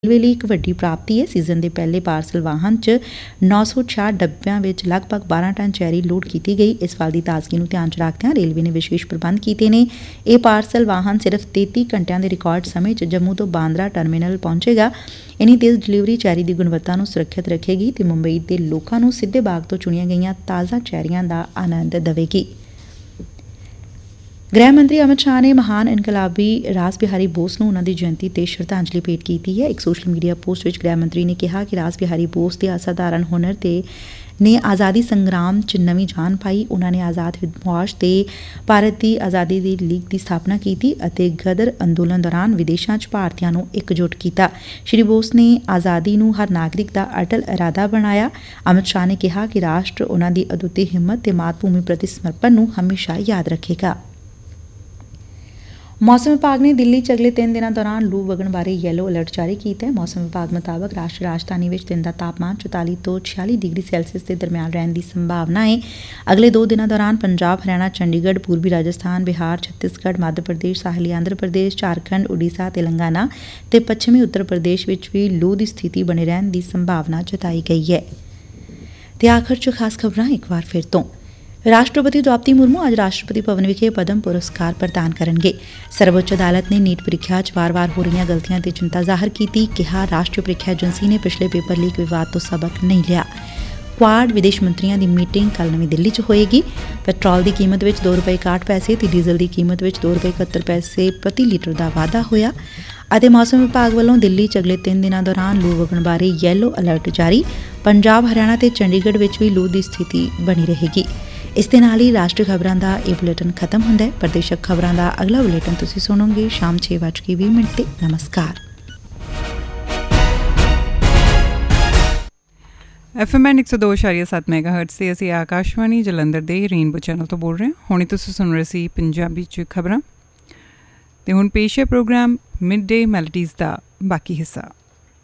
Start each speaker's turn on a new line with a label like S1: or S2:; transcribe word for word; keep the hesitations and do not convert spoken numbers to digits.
S1: Railway ਲਈ ਇੱਕ ਵੱਡੀ ਪ੍ਰਾਪਤੀ ਹੈ। ਸੀਜ਼ਨ ਦੇ ਪਹਿਲੇ ਪਾਰਸਲ ਵਾਹਨ 'ਚ ਨੌ ਸੌ ਛਿਆਹਠ ਡੱਬਿਆਂ ਵਿੱਚ ਲਗਭਗ ਬਾਰਾਂ ਟਨ ਚੈਰੀ ਲੋਡ ਕੀਤੀ ਗਈ। ਇਸ ਫਲ ਦੀ ਤਾਜ਼ਗੀ ਨੂੰ ਧਿਆਨ 'ਚ ਰੱਖਦਿਆਂ ਰੇਲਵੇ ਨੇ ਵਿਸ਼ੇਸ਼ ਪ੍ਰਬੰਧ ਕੀਤੇ ਨੇ। ਇਹ ਪਾਰਸਲ ਵਾਹਨ ਸਿਰਫ਼ ਤੇਤੀ ਘੰਟਿਆਂ ਦੇ ਰਿਕਾਰਡ ਸਮੇਂ 'ਚ ਜੰਮੂ ਤੋਂ ਬਾਂਦਰਾ ਟਰਮੀਨਲ ਪਹੁੰਚੇਗਾ। ਇੰਨੀ ਤੇਜ਼ ਡਿਲੀਵਰੀ ਚੈਰੀ ਦੀ ਗੁਣਵੱਤਾ ਨੂੰ ਸੁਰੱਖਿਅਤ ਰੱਖੇਗੀ ਤੇ ਮੁੰਬਈ ਦੇ ਲੋਕਾਂ ਨੂੰ ਸਿੱਧੇ ਬਾਗ ਤੋਂ ਚੁਣੀਆਂ ਗਈਆਂ ਤਾਜ਼ਾ ਚੈਰੀਆਂ ਦਾ ਆਨੰਦ ਦੇਵੇਗੀ। ਗ੍ਰਹਿ ਮੰਤਰੀ ਅਮਿਤ ਸ਼ਾਹ ਨੇ ਮਹਾਨ ਇਨਕਲਾਬੀ ਰਾਸ ਬਿਹਾਰੀ ਬੋਸ ਨੂੰ ਉਨ੍ਹਾਂ ਦੀ ਜਯੰਤੀ ਤੇ ਸ਼ਰਧਾਂਜਲੀ ਭੇਟ ਕੀਤੀ ਹੈ। ਇੱਕ ਸੋਸ਼ਲ ਮੀਡੀਆ ਪੋਸਟ ਵਿੱਚ ਗ੍ਰਹਿ ਮੰਤਰੀ ਨੇ ਕਿਹਾ ਕਿ ਰਾਸ ਬਿਹਾਰੀ ਬੋਸ ਦੇ ਅਸਾਧਾਰਨ ਹੁਨਰ ਤੇ ਨੇ ਆਜ਼ਾਦੀ ਸੰਗਰਾਮ 'ਚ ਨਵੀਂ ਜਾਨ ਪਾਈ। ਉਨ੍ਹਾਂ ਨੇ ਆਜ਼ਾਦ ਹਿੰਦ ਫੌਜ ਤੇ ਭਾਰਤ ਦੀ ਆਜ਼ਾਦੀ ਦੀ ਲੀਗ ਦੀ ਸਥਾਪਨਾ ਕੀਤੀ ਅਤੇ ਗਦਰ ਅੰਦੋਲਨ ਦੌਰਾਨ ਵਿਦੇਸ਼ਾਂ 'ਚ ਭਾਰਤੀਆਂ ਨੂੰ ਇਕਜੁੱਟ ਕੀਤਾ। ਸ਼੍ਰੀ ਬੋਸ ਨੇ ਆਜ਼ਾਦੀ ਨੂੰ ਹਰ ਨਾਗਰਿਕ ਦਾ ਅਟਲ ਇਰਾਦਾ ਬਣਾਇਆ। ਅਮਿਤ ਸ਼ਾਹ ਨੇ ਕਿਹਾ ਕਿ ਰਾਸ਼ਟਰ ਉਨ੍ਹਾਂ ਦੀ ਅਦੁੱਤੀ ਹਿੰਮਤ ਤੇ ਮਾਤ ਭੂਮੀ ਪ੍ਰਤੀ ਸਮਰਪਣ ਨੂੰ ਹਮੇਸ਼ਾ ਯਾਦ ਰੱਖੇਗਾ। ਮੌਸਮ ਵਿਭਾਗ ਨੇ ਦਿੱਲੀ 'ਚ ਅਗਲੇ ਤਿੰਨ ਦਿਨਾਂ ਦੌਰਾਨ ਲੂ ਵਗਣ ਬਾਰੇ ਯੈਲੋ ਅਲਰਟ ਜਾਰੀ ਕੀਤਾ ਹੈ। ਮੌਸਮ ਵਿਭਾਗ ਮੁਤਾਬਕ ਰਾਸ਼ਟਰੀ ਰਾਜਧਾਨੀ ਵਿੱਚ ਦਿਨ ਦਾ ਤਾਪਮਾਨ ਚੁਤਾਲੀ ਤੋਂ ਛਿਆਲੀ ਡਿਗਰੀ ਸੈਲਸੀਅਸ ਦੇ ਦਰਮਿਆਨ ਰਹਿਣ ਦੀ ਸੰਭਾਵਨਾ ਹੈ। ਅਗਲੇ ਦੋ ਦਿਨਾਂ ਦੌਰਾਨ ਪੰਜਾਬ, ਹਰਿਆਣਾ, ਚੰਡੀਗੜ੍ਹ, ਪੂਰਬੀ ਰਾਜਸਥਾਨ, ਬਿਹਾਰ, ਛੱਤੀਸਗੜ੍ਹ, ਮੱਧ ਪ੍ਰਦੇਸ਼, ਸਾਹਿਲੀ ਆਂਧਰ ਪ੍ਰਦੇਸ਼, ਝਾਰਖੰਡ, ਉਡੀਸਾ, ਤੇਲੰਗਾਨਾ ਤੇ ਪੱਛਮੀ ਉੱਤਰ ਪ੍ਰਦੇਸ਼ ਵਿੱਚ ਵੀ ਲੂ ਦੀ ਸਥਿਤੀ ਬਣੀ ਰਹਿਣ ਦੀ ਸੰਭਾਵਨਾ ਜਤਾਈ ਗਈ ਹੈ। ਤੇ ਆਖਰ 'ਚ ਖਾਸ ਖਬਰਾਂ ਇੱਕ ਵਾਰ ਫਿਰ ਤੋਂ। ਰਾਸ਼ਟਰਪਤੀ ਦ੍ਰੌਪਦੀ ਮੁਰਮੂ ਅੱਜ ਰਾਸ਼ਟਰਪਤੀ ਭਵਨ ਵਿਖੇ ਪਦਮ ਪੁਰਸਕਾਰ ਪ੍ਰਦਾਨ ਕਰਨਗੇ। ਸਰਵਉੱਚ ਅਦਾਲਤ ਨੇ ਨੀਟ ਪ੍ਰੀਖਿਆ 'ਚ ਵਾਰ-ਵਾਰ ਹੋ ਰਹੀਆਂ ਗਲਤੀਆਂ ਤੇ ਚਿੰਤਾ ਜ਼ਾਹਰ ਕੀਤੀ। ਕਿਹਾ ਰਾਸ਼ਟਰੀ ਪ੍ਰੀਖਿਆ ਏਜੰਸੀ ਨੇ ਪਿਛਲੇ ਪੇਪਰ ਲੀਕ ਵਿਵਾਦ ਤੋਂ ਸਬਕ ਨਹੀਂ ਲਿਆ। ਕੁਆਡ ਵਿਦੇਸ਼ ਮੰਤਰੀਆਂ ਦੀ ਮੀਟਿੰਗ ਕੱਲ੍ਹ ਨਵੀਂ ਦਿੱਲੀ 'ਚ ਹੋਏਗੀ। ਪੈਟਰੋਲ ਦੀ ਕੀਮਤ ਵਿੱਚ ਦੋ ਰੁਪਏ ਇਕਾਹਠ ਪੈਸੇ ਤੇ ਡੀਜ਼ਲ ਦੀ ਕੀਮਤ ਵਿੱਚ ਦੋ ਰੁਪਏ ਇਕਹੱਤਰ ਪੈਸੇ ਪ੍ਰਤੀ ਲੀਟਰ ਦਾ ਵਾਧਾ ਹੋਇਆ। ਅਤੇ ਮੌਸਮ ਵਿਭਾਗ ਵੱਲੋਂ ਦਿੱਲੀ 'ਚ ਅਗਲੇ ਤਿੰਨ ਦਿਨਾਂ ਦੌਰਾਨ ਲੂ ਵਗਣ ਬਾਰੇ ਯੈਲੋ ਅਲਰਟ ਜਾਰੀ। ਪੰਜਾਬ, ਹਰਿਆਣਾ ਤੇ ਚੰਡੀਗੜ੍ਹ ਵਿੱਚ ਵੀ ਲੂ ਦੀ ਸਥਿਤੀ ਬਣੀ ਰਹੇਗੀ। ਇਸ ਦੇ ਨਾਲ ਹੀ ਰਾਸ਼ਟਰੀ ਖਬਰਾਂ ਦਾ ਇਹ ਬੁਲੇਟਿਨ ਖਤਮ ਹੁੰਦਾ ਹੈ। ਪ੍ਰਦੇਸ਼ਕ ਖਬਰਾਂ ਦਾ ਅਗਲਾ ਬੁਲੇਟਿਨ ਤੁਸੀਂ ਸੁਣੋਗੇ ਸ਼ਾਮ ਛੇ ਵੱਜ ਕੇ ਵੀਹ ਮਿੰਟ ਤੇ। ਨਮਸਕਾਰ।
S2: ਐਫ ਐਮ ਐਨ ਇੱਕ ਸੌ ਦੋ ਇਸ਼ਾਰੀਆ ਸੱਤ ਮੈਗਾਹਰਟਜ਼ ਤੇ ਅਸੀਂ ਆਕਾਸ਼ਵਾਣੀ ਜਲੰਧਰ ਦੇ ਰੇਨਬੋ ਚੈਨਲ ਤੋਂ ਬੋਲ ਰਹੇ ਹਾਂ। ਹੁਣੇ ਤੁਸੀਂ ਸੁਣ ਰਹੇ ਸੀ ਪੰਜਾਬੀ 'ਚ ਖਬਰਾਂ ਤੇ ਹੁਣ ਪੇਸ਼ ਹੈ ਪ੍ਰੋਗਰਾਮ ਮਿਡ ਡੇ ਮੈਲੋਡੀਜ਼ ਦਾ ਬਾਕੀ ਹਿੱਸਾ।